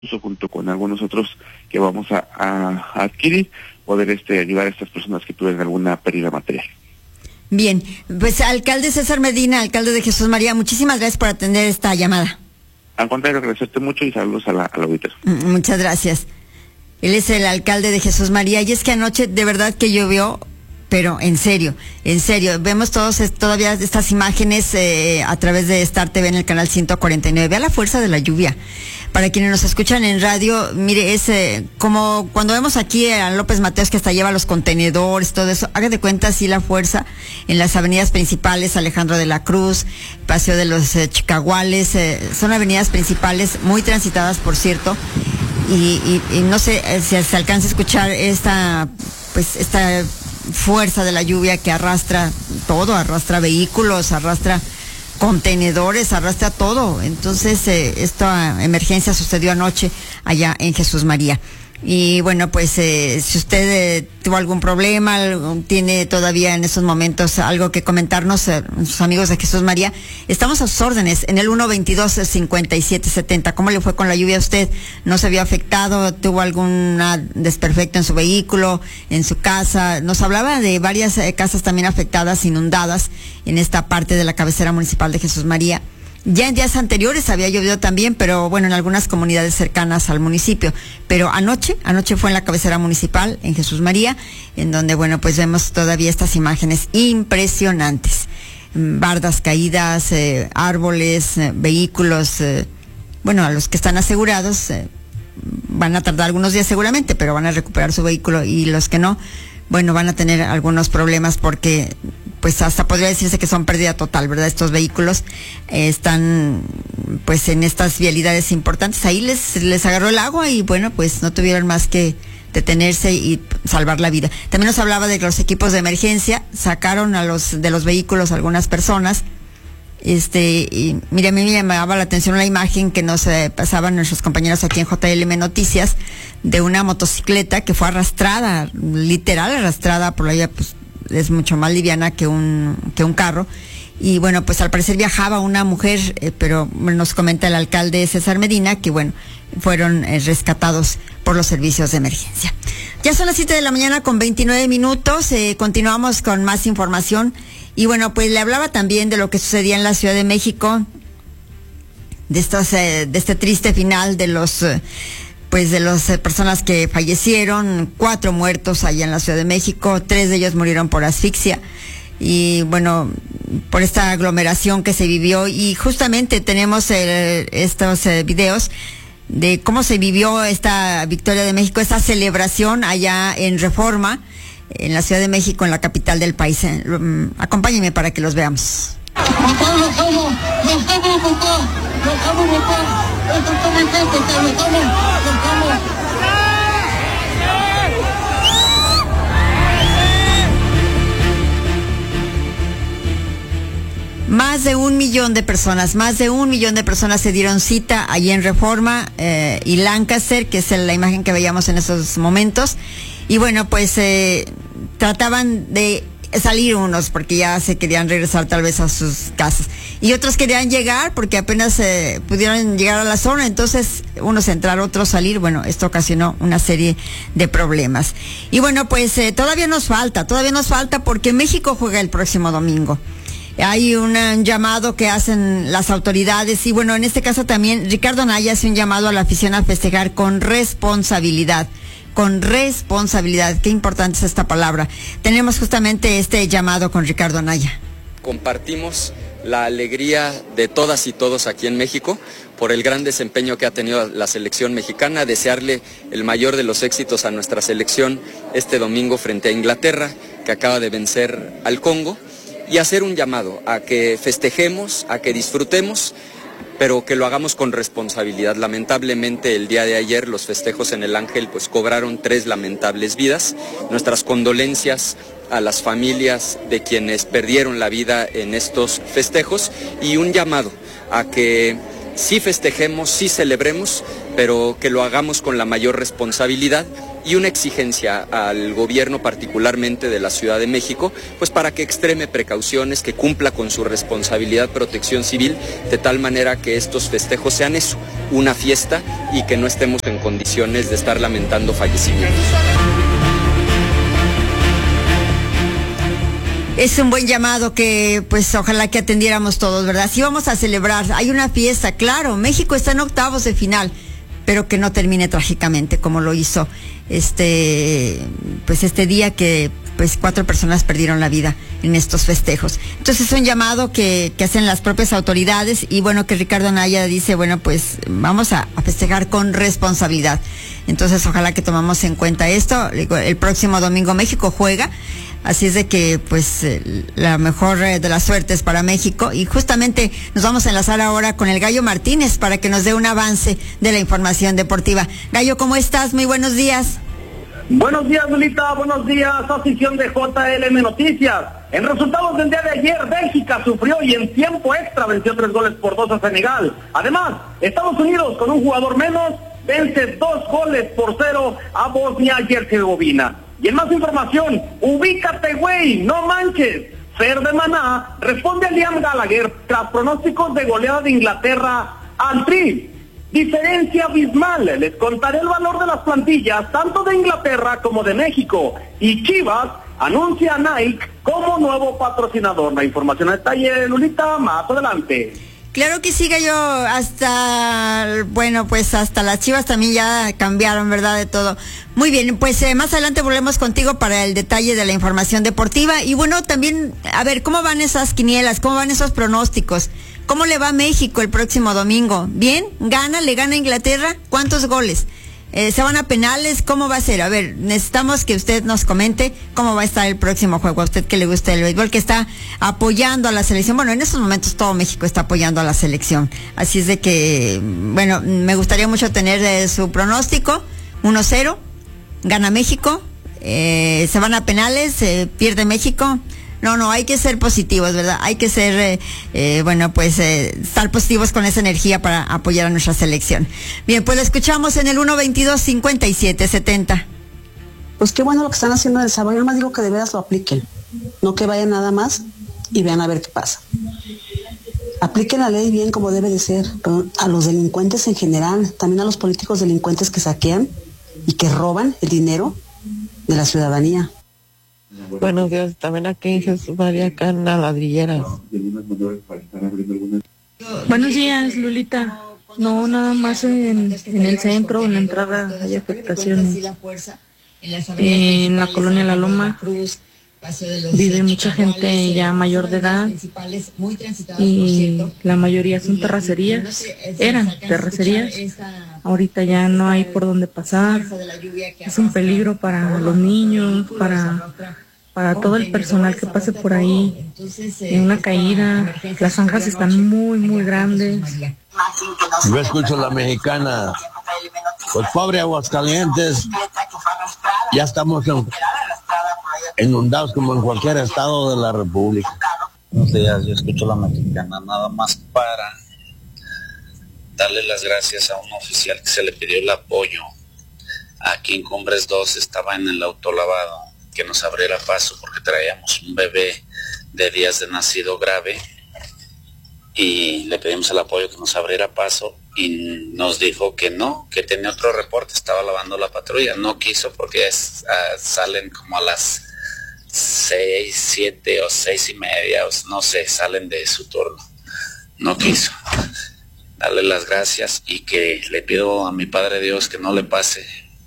junto con algunos otros que vamos a adquirir, poder ayudar a estas personas que tuvieron alguna pérdida material. Bien, pues alcalde César Medina, alcalde de Jesús María, muchísimas gracias por atender esta llamada. Al contrario, agradecerte mucho y saludos a la auditoría. Muchas gracias. Él es el alcalde de Jesús María y es que anoche de verdad que llovió, pero en serio, vemos todavía estas imágenes a través de Star TV en el canal 149. Vea la fuerza de la lluvia. Para quienes nos escuchan en radio, mire, es como cuando vemos aquí a López Mateos que hasta lleva los contenedores, todo eso. Haga de cuenta así la fuerza en las avenidas principales, Alejandro de la Cruz, Paseo de los Chicaguales, son avenidas principales muy transitadas, por cierto, y no sé si se alcanza a escuchar esta fuerza de la lluvia que arrastra todo, arrastra vehículos, arrastra contenedores, arrastra todo. Entonces, esta emergencia sucedió anoche allá en Jesús María. Y bueno, pues si usted tuvo algún problema, tiene todavía en estos momentos algo que comentarnos, sus amigos de Jesús María, estamos a sus órdenes en el 122-5770. ¿Cómo le fue con la lluvia a usted? ¿No se vio afectado? ¿Tuvo algún desperfecto en su vehículo, en su casa? Nos hablaba de varias casas también afectadas, inundadas en esta parte de la cabecera municipal de Jesús María. Ya en días anteriores había llovido también, pero bueno, en algunas comunidades cercanas al municipio. Pero anoche fue en la cabecera municipal, en Jesús María, en donde, bueno, pues vemos todavía estas imágenes impresionantes. Bardas caídas, árboles, vehículos, bueno, a los que están asegurados van a tardar algunos días seguramente, pero van a recuperar su vehículo, y los que no, bueno, van a tener algunos problemas porque pues hasta podría decirse que son pérdida total, ¿verdad? Estos vehículos están pues en estas vialidades importantes. Ahí les agarró el agua y bueno, pues no tuvieron más que detenerse y salvar la vida. También nos hablaba de que los equipos de emergencia sacaron de los vehículos a algunas personas. Y mire, a mí me llamaba la atención la imagen que nos pasaban nuestros compañeros aquí en JLM Noticias de una motocicleta que fue arrastrada, literal arrastrada por la lluvia, pues es mucho más liviana que un carro. Y bueno, pues al parecer viajaba una mujer, pero nos comenta el alcalde César Medina que bueno, fueron rescatados por los servicios de emergencia. Ya son las 7:29 a.m. Continuamos con más información. Y bueno, pues le hablaba también de lo que sucedía en la Ciudad de México, de este triste final de las personas que fallecieron, 4 muertos allá en la Ciudad de México, 3 de ellos murieron por asfixia. Y bueno, por esta aglomeración que se vivió, y justamente tenemos estos videos de cómo se vivió esta victoria de México, esta celebración allá en Reforma, en la Ciudad de México, en la capital del país. Acompáñenme para que los veamos. Más de 1 millón de personas se dieron cita allí en Reforma y Lancaster, que es la imagen que veíamos en esos momentos. Y bueno, pues trataban de salir unos porque ya se querían regresar tal vez a sus casas, y otros querían llegar porque apenas pudieron llegar a la zona. Entonces unos entrar, otros salir. Bueno, esto ocasionó una serie de problemas. Y bueno, pues todavía nos falta porque México juega el próximo domingo. Hay un llamado que hacen las autoridades, y bueno, en este caso también Ricardo Anaya hace un llamado a la afición a festejar con responsabilidad. Qué importante es esta palabra. Tenemos justamente este llamado con Ricardo Anaya. Compartimos la alegría de todas y todos aquí en México por el gran desempeño que ha tenido la selección mexicana, desearle el mayor de los éxitos a nuestra selección este domingo frente a Inglaterra, que acaba de vencer al Congo, y hacer un llamado a que festejemos, a que disfrutemos, pero que lo hagamos con responsabilidad. Lamentablemente el día de ayer los festejos en el Ángel pues cobraron 3 lamentables vidas. Nuestras condolencias a las familias de quienes perdieron la vida en estos festejos, y un llamado a que sí festejemos, sí celebremos, pero que lo hagamos con la mayor responsabilidad y una exigencia al gobierno, particularmente de la Ciudad de México, pues para que extreme precauciones, que cumpla con su responsabilidad de protección civil, de tal manera que estos festejos sean eso, una fiesta, y que no estemos en condiciones de estar lamentando fallecimientos. Es un buen llamado que, pues, ojalá que atendiéramos todos, ¿verdad? Sí vamos a celebrar, hay una fiesta, claro, México está en octavos de final, pero que no termine trágicamente como lo hizo este día que, pues, 4 personas perdieron la vida en estos festejos. Entonces es un llamado que hacen las propias autoridades, y bueno, que Ricardo Anaya dice, bueno, pues vamos a festejar con responsabilidad. Entonces ojalá que tomamos en cuenta esto. El próximo domingo México juega, así es de que, pues, la mejor de las suertes para México. Y justamente nos vamos a enlazar ahora con el Gallo Martínez para que nos dé un avance de la información deportiva. Gallo, ¿cómo estás? Muy buenos días. Buenos días, Lulita. Buenos días, afición de JLM Noticias. En resultados del día de ayer, Bélgica sufrió y en tiempo extra venció 3-2 a Senegal. Además, Estados Unidos, con un jugador menos, vence 2-0 a Bosnia y Herzegovina. Y en más información, ubícate, güey, no manches. Fer de Maná responde a Liam Gallagher tras pronósticos de goleada de Inglaterra al Tri. Diferencia abismal, les contaré el valor de las plantillas tanto de Inglaterra como de México. Y Chivas anuncia a Nike como nuevo patrocinador. La información a detalle, Lulita, más adelante. Claro que sí, Gallo, hasta las Chivas también ya cambiaron, ¿verdad? De todo. Muy bien, pues más adelante volvemos contigo para el detalle de la información deportiva. Y bueno, también, a ver, ¿cómo van esas quinielas? ¿Cómo van esos pronósticos? ¿Cómo le va a México el próximo domingo? ¿Bien? ¿Le gana a Inglaterra? ¿Cuántos goles? ¿Se van a penales? ¿Cómo va a ser? A ver, necesitamos que usted nos comente cómo va a estar el próximo juego. A usted que le gusta el béisbol, que está apoyando a la selección. Bueno, en estos momentos todo México está apoyando a la selección. Así es de que, bueno, me gustaría mucho tener su pronóstico. 1-0, gana México. ¿Se van a penales? ¿Pierde México? No, hay que ser positivos, ¿verdad? Hay que ser, estar positivos con esa energía para apoyar a nuestra selección. Bien, pues lo escuchamos en el 1-22-57-70. Pues qué bueno lo que están haciendo en El Salvador. Yo más digo que de veras lo apliquen, no que vayan nada más y vean a ver qué pasa. Apliquen la ley bien como debe de ser, pero a los delincuentes en general, también a los políticos delincuentes que saquean y que roban el dinero de la ciudadanía. Buenos días, también aquí en Jesús María, acá en la Ladrillera. Buenos días, Lulita. No, nada más en el centro, en la entrada hay afectaciones. En la colonia La Loma vive mucha gente ya mayor de edad y la mayoría son terracerías, eran terracerías. Ahorita ya no hay por dónde pasar. Es un peligro para los niños, para todo el personal que pase por ahí. En una caída, las zanjas están muy, muy grandes. Yo escucho la mexicana. Pues pobre Aguascalientes, ya estamos inundados como en cualquier estado de la República. Buenos días, yo escucho la mexicana, nada más para darle las gracias a un oficial que se le pidió el apoyo. Aquí en Cumbres 2 estaba en el autolavado, que nos abriera paso porque traíamos un bebé de días de nacido grave y le pedimos el apoyo que nos abriera paso y nos dijo que no, que tenía otro reporte, estaba lavando la patrulla, no quiso porque salen como a las 6, 7 o 6:30, o no sé, salen de su turno, no quiso. Darle las gracias y que le pido a mi Padre Dios que no le pase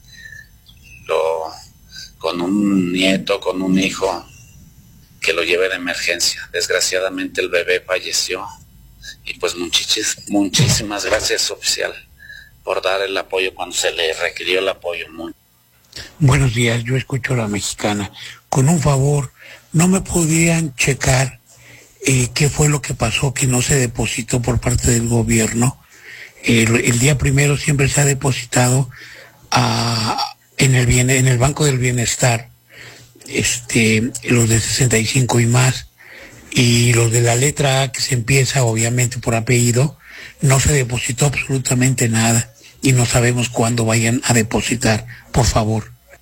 con un nieto, con un hijo, que lo lleve de emergencia. Desgraciadamente el bebé falleció y pues muchísimas gracias, oficial, por dar el apoyo cuando se le requirió el apoyo. Buenos días, yo escucho a la mexicana. Con un favor, ¿no me podrían checar qué fue lo que pasó que no se depositó por parte del gobierno? El día primero siempre se ha depositado en el Banco del Bienestar, los de 65 y más, y los de la letra A, que se empieza obviamente por apellido, no se depositó absolutamente nada y no sabemos cuándo vayan a depositar. Por favor,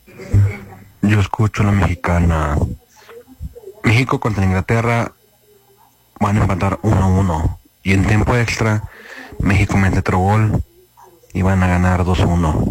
Yo escucho la mexicana. México contra Inglaterra van a empatar 1-1. Y en tiempo extra, México mete otro gol y van a ganar 2-1.